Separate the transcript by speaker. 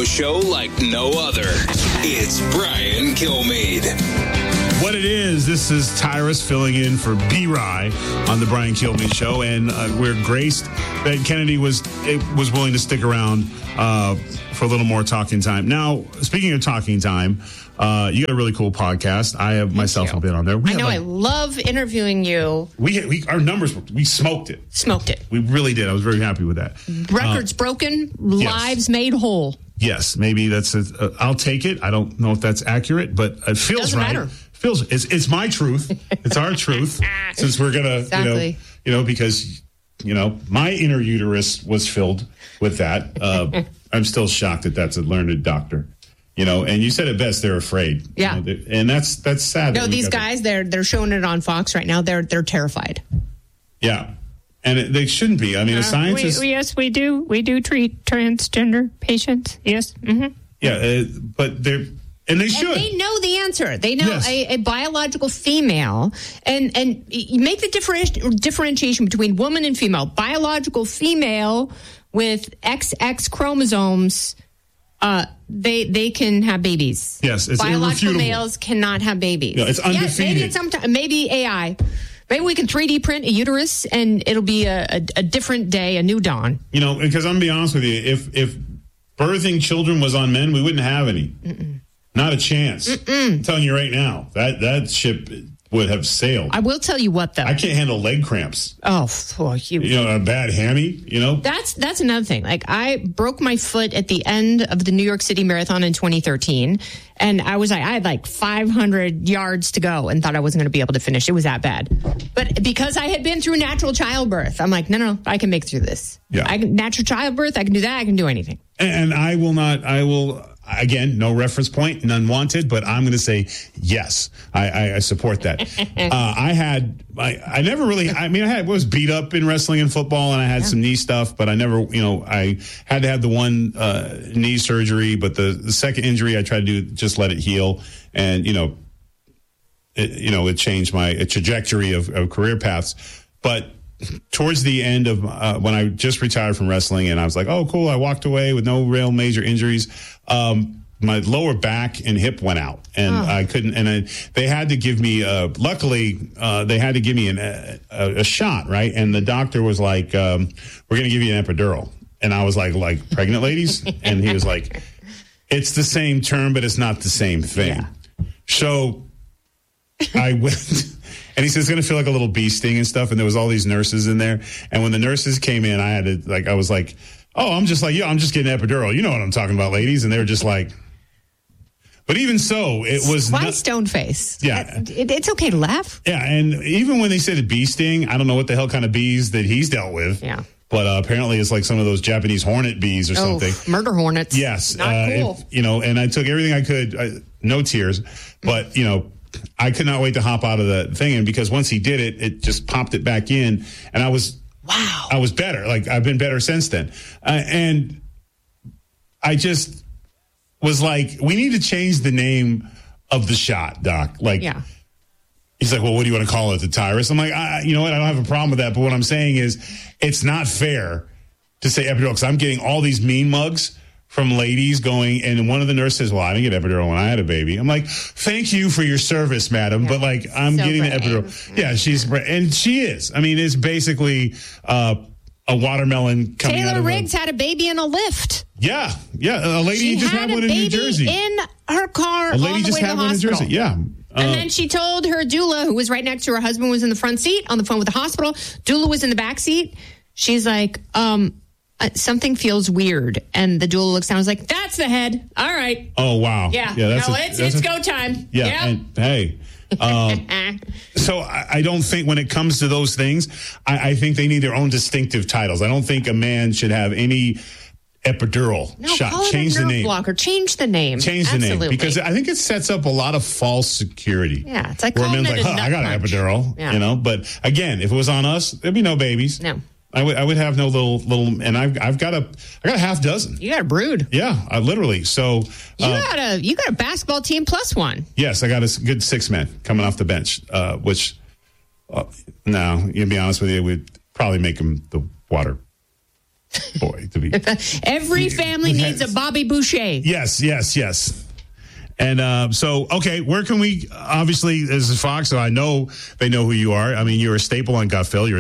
Speaker 1: radio show like no other. It's Brian Kilmeade.
Speaker 2: What it is, this is Tyrus filling in for B-Rye on the Brian Kilmeade Show, and we're graced that Kennedy was willing to stick around for a little more talking time. Now, speaking of talking time, you got a really cool podcast. I have myself been on there.
Speaker 3: I love interviewing you.
Speaker 2: Our numbers, we smoked it. We really did. I was very happy with that.
Speaker 3: Records broken, lives made whole.
Speaker 2: Yes, maybe that's I'll take it. I don't know if that's accurate, but it feels
Speaker 3: Doesn't
Speaker 2: right.
Speaker 3: matter.
Speaker 2: It's my truth. It's our truth. Since we're gonna,
Speaker 3: exactly.
Speaker 2: Because my inner uterus was filled with that. I'm still shocked that that's a learned doctor. And you said it best. They're afraid.
Speaker 3: Yeah,
Speaker 2: and that's sad.
Speaker 3: No, these guys, they're showing it on Fox right now. They're terrified.
Speaker 2: Yeah, and they shouldn't be. I mean, the scientists.
Speaker 4: Yes, we do. We do treat transgender patients. Yes. Mm-hmm.
Speaker 2: Yeah, but they're. And they should.
Speaker 3: And they know the answer. They know a biological female, and you make the differentiation between woman and female. Biological female with XX chromosomes, they can have babies.
Speaker 2: Yes, it's
Speaker 3: biological
Speaker 2: irrefutable.
Speaker 3: Males cannot have babies.
Speaker 2: Yeah, it's undefeated.
Speaker 3: Maybe AI. Maybe we can 3D print a uterus, and it'll be a different day, a new dawn.
Speaker 2: Because I'm gonna be honest with you, if birthing children was on men, we wouldn't have any. Not a chance. I'm telling you right now, that ship would have sailed.
Speaker 3: I will tell you what, though.
Speaker 2: I can't handle leg cramps.
Speaker 3: Oh,
Speaker 2: a bad hammy,
Speaker 3: That's another thing. Like, I broke my foot at the end of the New York City Marathon in 2013, and I had like 500 yards to go and thought I wasn't going to be able to finish. It was that bad. But because I had been through natural childbirth, I'm like, no, I can make through this.
Speaker 2: Yeah.
Speaker 3: Natural childbirth, I can do that. I can do anything.
Speaker 2: And I will, again, no reference point, none wanted, but I'm going to say yes. I support that. I was beat up in wrestling and football, and I had some knee stuff, but I never, I had to have the one knee surgery, but the second injury I tried to do, just let it heal. And, it changed my trajectory of career paths. But towards the end of when I just retired from wrestling, and I was like, oh, cool, I walked away with no real major injuries. My lower back and hip went out, and I couldn't. And they had to give me. Luckily, they had to give me a shot, right? And the doctor was like, "We're going to give you an epidural." And I was like pregnant ladies, and he was like, "It's the same term, but it's not the same thing." Yeah. So I went. And he said, it's going to feel like a little bee sting and stuff. And there was all these nurses in there. And when the nurses came in, I was like, oh, I'm just getting an epidural. You know what I'm talking about, ladies. And they were just like, but even so, it was.
Speaker 3: Why stone face?
Speaker 2: Yeah.
Speaker 3: It's okay to laugh.
Speaker 2: Yeah. And even when they said a bee sting, I don't know what the hell kind of bees that he's dealt with.
Speaker 3: Yeah.
Speaker 2: But apparently it's like some of those Japanese hornet bees or something.
Speaker 3: Murder hornets.
Speaker 2: Yes.
Speaker 3: Not cool.
Speaker 2: And I took everything I could, no tears, but, I could not wait to hop out of the thing. And because once he did it, it just popped it back in. And I was better. Like, I've been better since then. And I just was like, we need to change the name of the shot, Doc. Like, he's like, well, what do you want to call it? The Tyrus? I'm like, you know what? I don't have a problem with that. But what I'm saying is, it's not fair to say epidural, because I'm getting all these mean mugs from ladies going, and one of the nurses says, well, I didn't get epidural when I had a baby. I'm like, thank you for your service, madam. But like, I'm getting the epidural. Yeah, and she is. I mean, it's basically a watermelon coming out of
Speaker 3: Taylor Riggs had a baby in a lift.
Speaker 2: Yeah. A lady just had one in New Jersey.
Speaker 3: In her car.
Speaker 2: A lady just had one in Jersey. Yeah.
Speaker 3: And then she told her doula, who was right next to her husband, was in the front seat on the phone with the hospital. Doula was in the back seat. She's like, something feels weird. And the doula looks down and was like, that's the head. All right.
Speaker 2: Oh, wow.
Speaker 3: Yeah.
Speaker 2: It's
Speaker 3: go time.
Speaker 2: Yeah.
Speaker 3: Yep.
Speaker 2: And, hey. So I don't think when it comes to those things, I think they need their own distinctive titles. I don't think a man should have any epidural shot.
Speaker 3: Call
Speaker 2: Change
Speaker 3: it a
Speaker 2: the
Speaker 3: nerve
Speaker 2: name.
Speaker 3: blocker. Change the name.
Speaker 2: Absolutely. Because I think it sets up a lot of false security.
Speaker 3: Yeah. It's like,
Speaker 2: where a man's like, I got an epidural.
Speaker 3: Yeah.
Speaker 2: But again, if it was on us, there'd be no babies.
Speaker 3: No.
Speaker 2: I would have no little, and I've got a half dozen.
Speaker 3: You got a brood.
Speaker 2: Yeah, literally. So
Speaker 3: you got a basketball team plus one.
Speaker 2: Yes, I got a good 6 men coming off the bench. Which, now, to be honest with you, we'd probably make them the water boy, to be.
Speaker 3: Every family needs a Bobby Boucher.
Speaker 2: Yes. And so, okay, where can we, obviously, this is Fox, so I know they know who you are. I mean, you're a staple on Gutfeld. You're